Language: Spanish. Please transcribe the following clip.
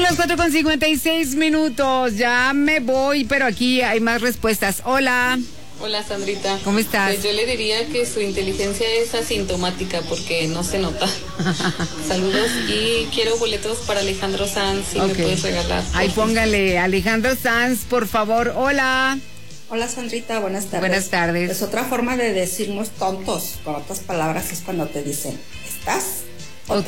las 4:56. Ya me voy, pero aquí hay más respuestas. Hola. Hola, Sandrita. ¿Cómo estás? Pues yo le diría que su inteligencia es asintomática porque no se nota. Saludos y quiero boletos para Alejandro Sanz, si me puedes regalar. Ahí póngale, Alejandro Sanz, por favor. Hola. Hola, Sandrita, buenas tardes. Buenas tardes. Pues otra forma de decirnos tontos, con otras palabras, es cuando te dicen, ¿estás?